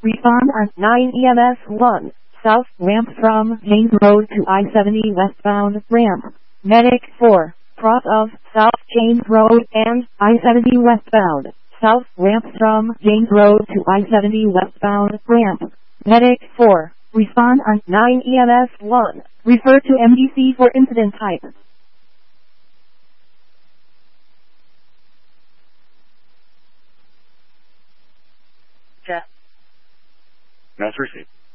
Respond on 9 EMS 1. South ramp from James Road to I-70 westbound ramp. Medic 4. Cross of South James Road and I-70 westbound. South ramp from James Road to I-70 westbound ramp. Medic 4. Respond on 9 EMS 1. Refer to MDC for incident type. Mass receipt.